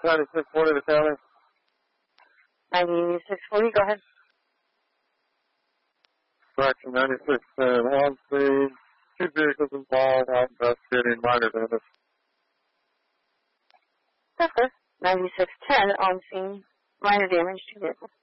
9640 to County. 9640, go ahead. Correction, 9610. On scene, 2 vehicles involved, out investigating minor damage. That's good. 9610, on scene, minor damage, 2 vehicles.